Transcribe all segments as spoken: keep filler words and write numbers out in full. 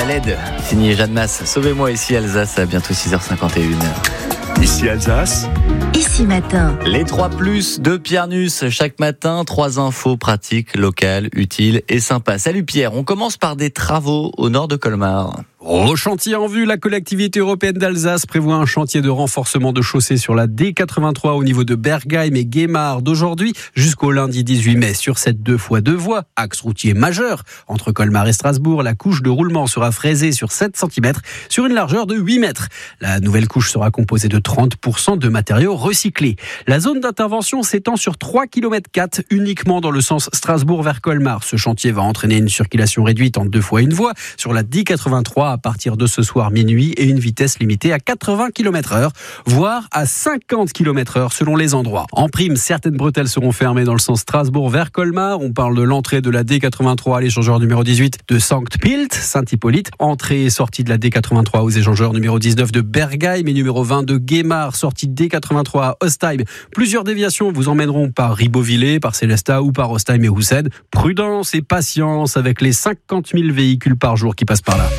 l'aide. Signé Jeanne Masse. Sauvez-moi ici Alsace, à bientôt six heures cinquante et une. Ici Alsace. Ici matin. Les trois plus de Pierre Nuss. Chaque matin, trois infos pratiques, locales, utiles et sympas. Salut Pierre, on commence par des travaux au nord de Colmar. Au chantier en vue, la collectivité européenne d'Alsace prévoit un chantier de renforcement de chaussée sur la D quatre-vingt-trois au niveau de Bergheim et Guémard d'aujourd'hui jusqu'au lundi dix-huit mai. Sur cette deux fois deux voies, axe routier majeur entre Colmar et Strasbourg, la couche de roulement sera fraisée sur sept centimètres sur une largeur de huit mètres. La nouvelle couche sera composée de trente pour cent de matériaux recyclés. La zone d'intervention s'étend sur trois virgule quatre kilomètres uniquement dans le sens Strasbourg vers Colmar. Ce chantier va entraîner une circulation réduite en deux fois une voie sur la D quatre-vingt-trois à partir de ce soir minuit et une vitesse limitée à quatre-vingts kilomètres heure, voire à cinquante kilomètres heure selon les endroits. En prime, certaines bretelles seront fermées dans le sens Strasbourg vers Colmar. On parle de l'entrée de la D quatre-vingt-trois à l'échangeur numéro dix-huit de Sankt-Pilt, Saint-Hippolyte, entrée et sortie de la D quatre-vingt-trois aux échangeurs numéro dix-neuf de Bergheim et numéro vingt de Guémard, sortie de D quatre-vingt-trois à Ostheim. Plusieurs déviations vous emmèneront par Ribeauvillé, par Célestat ou par Ostheim et Houssen. Prudence et patience avec les cinquante mille véhicules par jour qui passent par là.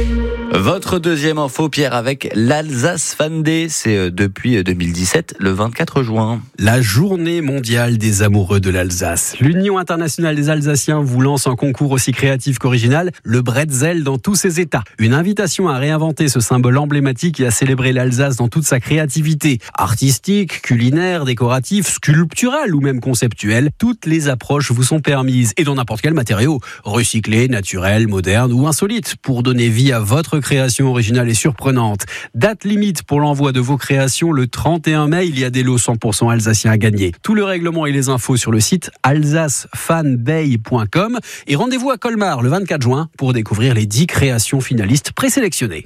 Votre deuxième info, Pierre, avec l'Alsace Fan Day. C'est depuis deux mille dix-sept, le vingt-quatre juin. La journée mondiale des amoureux de l'Alsace. L'Union internationale des Alsaciens vous lance un concours aussi créatif qu'original, le bretzel dans tous ses états. Une invitation à réinventer ce symbole emblématique et à célébrer l'Alsace dans toute sa créativité. Artistique, culinaire, décoratif, sculpturale ou même conceptuelle, toutes les approches vous sont permises et dans n'importe quel matériau. Recyclé, naturel, moderne ou insolite pour donner vie à votre création originale et surprenante. Date limite pour l'envoi de vos créations, le trente et un mai, il y a des lots cent pour cent alsaciens à gagner. Tout le règlement et les infos sur le site alsace fan day point com et rendez-vous à Colmar le vingt-quatre juin pour découvrir les dix créations finalistes présélectionnées.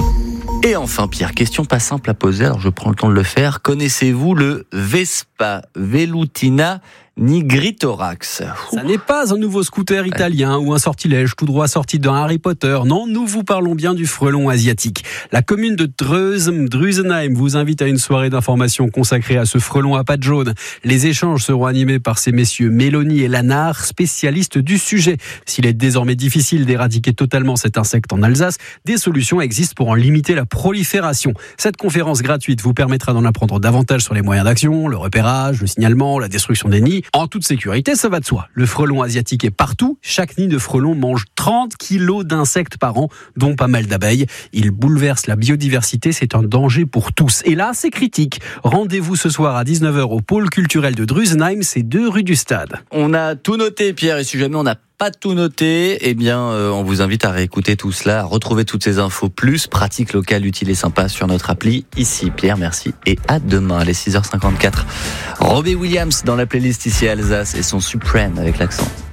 Et enfin, Pierre, question pas simple à poser, alors je prends le temps de le faire. Connaissez-vous le Vespa Velutina Nigritorax? Ça n'est pas un nouveau scooter italien ou un sortilège tout droit sorti d'un Harry Potter. Non, nous vous parlons bien du frelon asiatique. La commune de Dreusen, Drusenheim vous invite à une soirée d'information consacrée à ce frelon à pattes jaunes. Les échanges seront animés par ces messieurs Mélanie et Lanard, spécialistes du sujet. S'il est désormais difficile d'éradiquer totalement cet insecte en Alsace, des solutions existent pour en limiter la prolifération. Cette conférence gratuite vous permettra d'en apprendre davantage sur les moyens d'action, le repérage, le signalement, la destruction des nids. En toute sécurité, ça va de soi. Le frelon asiatique est partout. Chaque nid de frelon mange trente kilos d'insectes par an, dont pas mal d'abeilles. Il bouleverse la biodiversité, c'est un danger pour tous. Et là, c'est critique. Rendez-vous ce soir à dix-neuf heures au pôle culturel de Drusenheim, c'est deux rue du Stade. On a tout noté, Pierre, et si jamais on n'a pas tout noté, eh bien, euh, on vous invite à réécouter tout cela, à retrouver toutes ces infos plus pratiques, locales, utiles et sympas sur notre appli. Ici, Pierre, merci et à demain, les six heures cinquante-quatre. Robbie Williams dans la playlist Ici Alsace et son Supreme avec l'accent.